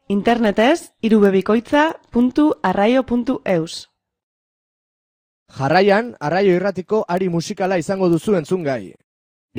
Internetez irubebikoitza.arraio.eus. Jarraian, Arraio Irratiko ari musikala izango duzu entzungai.